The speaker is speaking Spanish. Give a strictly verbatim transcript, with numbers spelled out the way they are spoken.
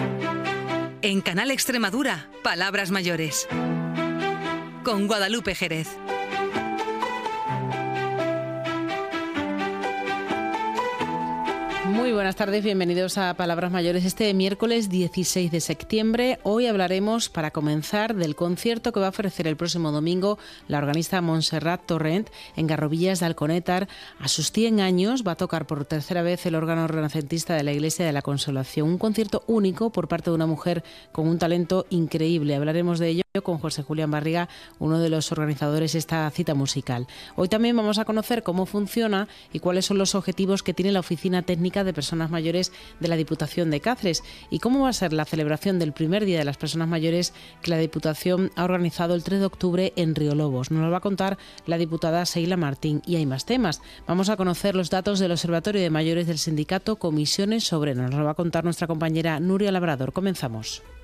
En Canal Extremadura, Palabras Mayores. Con Guadalupe Jerez. Muy buenas tardes, bienvenidos a Palabras Mayores este miércoles dieciséis de septiembre. Hoy hablaremos, para comenzar, del concierto que va a ofrecer el próximo domingo la organista Montserrat Torrent en Garrovillas de Alconétar. A sus cien años va a tocar por tercera vez el órgano renacentista de la Iglesia de la Consolación. Un concierto único por parte de una mujer con un talento increíble. Hablaremos de ello con José Julián Barriga, uno de los organizadores de esta cita musical. Hoy también vamos a conocer cómo funciona y cuáles son los objetivos que tiene la Oficina Técnica de Personas Mayores de la Diputación de Cáceres y cómo va a ser la celebración del primer Día de las Personas Mayores que la Diputación ha organizado el tres de octubre en Riolobos. Nos lo va a contar la diputada Seila Martín y hay más temas. Vamos a conocer los datos del Observatorio de Mayores del sindicato Comisiones Obreras. Nos lo va a contar nuestra compañera Nuria Labrador. Comenzamos.